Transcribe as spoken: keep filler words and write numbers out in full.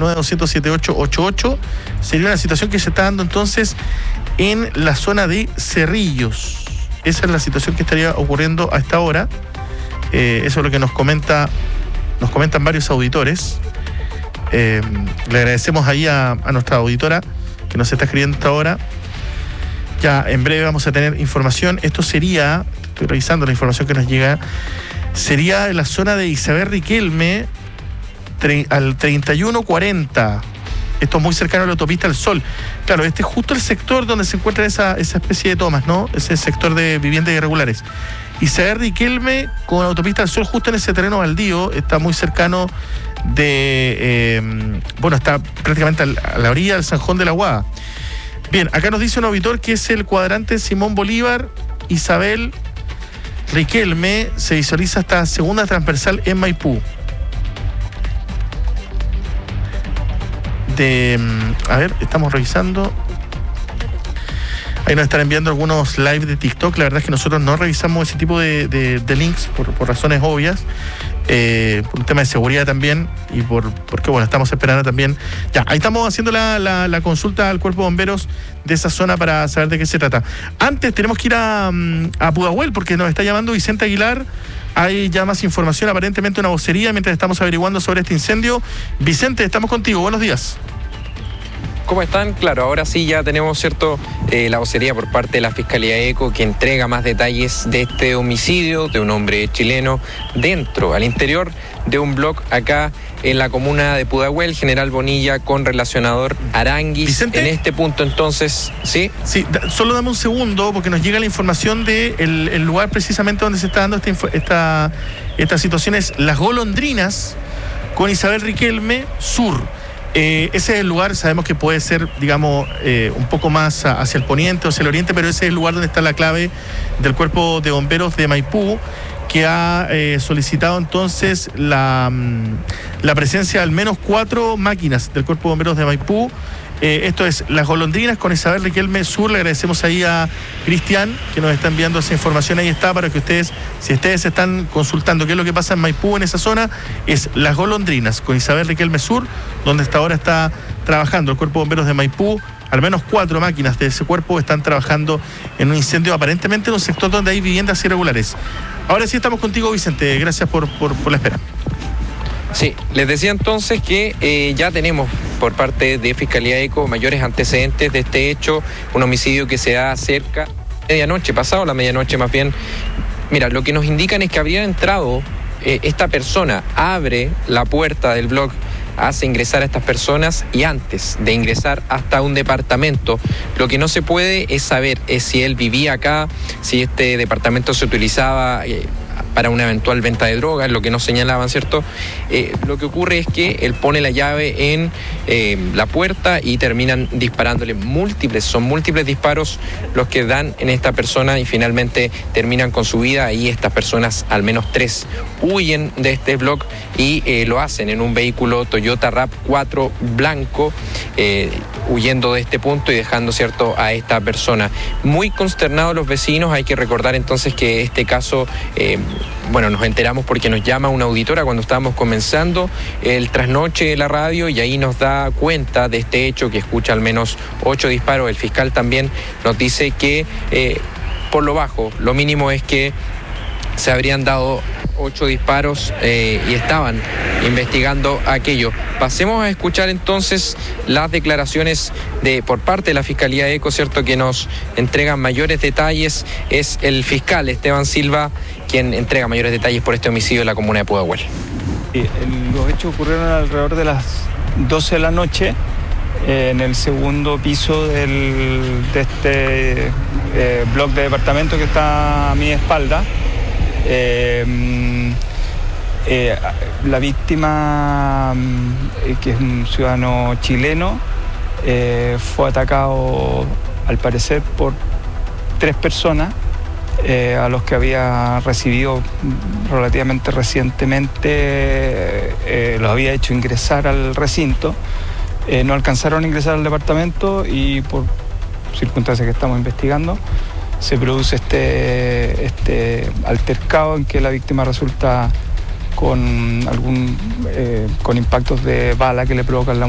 nueve dos cero siete ocho ocho ocho. Sería una situación que se está dando entonces en la zona de Cerrillos. Esa es la situación que estaría ocurriendo a esta hora. Eh, eso es lo que nos comenta, nos comentan varios auditores. Eh, le agradecemos ahí a, a nuestra auditora que nos está escribiendo hasta ahora. Ya en breve vamos a tener información. Esto sería, estoy revisando la información que nos llega, sería en la zona de Isabel Riquelme tre, al treinta y uno cuarenta. Esto es muy cercano a la autopista del Sol. Claro, este es justo el sector donde se encuentra esa, esa especie de tomas, ¿no? Ese sector de viviendas irregulares. Isabel Riquelme con la autopista del Sol, justo en ese terreno baldío, está muy cercano de, eh, bueno, está prácticamente a la orilla del Zanjón de la Guada. Bien, acá nos dice un auditor que es el cuadrante Simón Bolívar, Isabel Riquelme, se visualiza esta segunda transversal en Maipú. De, a ver, estamos revisando. Ahí nos están enviando algunos live de TikTok. La verdad es que nosotros no revisamos ese tipo de, de, de links por, por razones obvias, eh, por un tema de seguridad también y por porque bueno, estamos esperando también. Ya, ahí estamos haciendo la, la, la consulta al cuerpo de bomberos de esa zona para saber de qué se trata. Antes tenemos que ir a, a Pudahuel porque nos está llamando Vicente Aguilar. Hay ya más información, aparentemente una vocería mientras estamos averiguando sobre este incendio. Vicente, estamos contigo, buenos días. ¿Cómo están? Claro, ahora sí ya tenemos, ¿cierto?, eh, la vocería por parte de la Fiscalía ECO que entrega más detalles de este homicidio de un hombre chileno dentro, al interior de un blog acá en la comuna de Pudahuel, General Bonilla, con relacionador Aranguis. Vicente, en este punto entonces, ¿sí? Sí, da, solo dame un segundo porque nos llega la información de el, el lugar precisamente donde se está dando esta, esta, esta situación, es Las Golondrinas con Isabel Riquelme Sur. Eh, ese es el lugar, sabemos que puede ser, digamos, eh, un poco más hacia el poniente o hacia el oriente, pero ese es el lugar donde está la clave del cuerpo de bomberos de Maipú, que ha eh, solicitado entonces la, la presencia de al menos cuatro máquinas del cuerpo de bomberos de Maipú. Eh, esto es Las Golondrinas con Isabel Riquelme Sur. Le agradecemos ahí a Cristian que nos está enviando esa información. Ahí está para que ustedes, si ustedes están consultando qué es lo que pasa en Maipú, en esa zona, es Las Golondrinas con Isabel Riquelme Sur, donde hasta ahora está trabajando el cuerpo de bomberos de Maipú. Al menos cuatro máquinas de ese cuerpo están trabajando en un incendio aparentemente en un sector donde hay viviendas irregulares. Ahora sí estamos contigo, Vicente. Gracias por, por, por la espera. Sí, les decía entonces que eh, ya tenemos por parte de Fiscalía ECO mayores antecedentes de este hecho, un homicidio que se da cerca de medianoche, pasado la medianoche más bien. Mira, lo que nos indican es que habría entrado eh, esta persona, abre la puerta del blog, hace ingresar a estas personas y antes de ingresar hasta un departamento, lo que no se puede es saber es si él vivía acá, si este departamento se utilizaba eh, para una eventual venta de drogas, lo que nos señalaban, ¿cierto? Eh, lo que ocurre es que él pone la llave en eh, la puerta y terminan disparándole múltiples, son múltiples disparos los que dan en esta persona y finalmente terminan con su vida. Y estas personas, al menos tres, huyen de este blog y eh, lo hacen en un vehículo Toyota RAV cuatro blanco, eh, huyendo de este punto y dejando, ¿cierto?, a esta persona. Muy consternados los vecinos. Hay que recordar entonces que este caso, eh, bueno, nos enteramos porque nos llama una auditora cuando estábamos comenzando el trasnoche de la radio y ahí nos da cuenta de este hecho, que escucha al menos ocho disparos. El fiscal también nos dice que eh, por lo bajo, lo mínimo es que se habrían dado ocho disparos eh, y estaban investigando aquello. Pasemos a escuchar entonces las declaraciones de por parte de la Fiscalía ECO, ¿cierto?, que nos entregan mayores detalles. Es el fiscal Esteban Silva quien entrega mayores detalles por este homicidio en la comuna de Pudahuel. Sí, los hechos ocurrieron alrededor de las doce de la noche eh, en el segundo piso del, de este eh, bloque de departamento que está a mi espalda. Eh, eh, la víctima, eh, que es un ciudadano chileno, eh, fue atacado al parecer por tres personas eh, a los que había recibido relativamente recientemente, eh, los había hecho ingresar al recinto. Eh, no alcanzaron a ingresar al departamento y por circunstancias que estamos investigando se produce este, este altercado en que la víctima resulta con algún eh, con impactos de bala que le provocan la